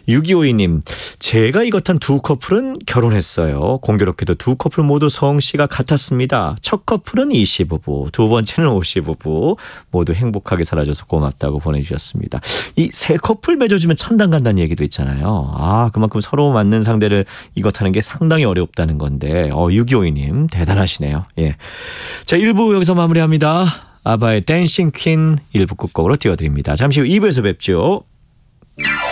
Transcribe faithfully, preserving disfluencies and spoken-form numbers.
육이오이 님, 제가 이것한 두 커플은 결혼했어요. 공교롭게도 두 커플 모두 성씨가 같았습니다. 첫 커플은 이씨 부부, 두 번째는 오씨 부부. 모두 행복하게 살아줘서 고맙다고 보내주셨습니다. 이 세 커플 맺어주면 천당 간다는 얘기도 있잖아요. 아, 그만큼 서로 맞는 상대를 이것하는 게 상당히 어렵다는 건데, 어, 육이오이 님 대단하시네요. 예. 자, 일 부 여기서 마무리합니다. 아바의 댄싱 퀸 일 부 끝곡으로 띄워드립니다. 잠시 후 이 부에서 뵙죠.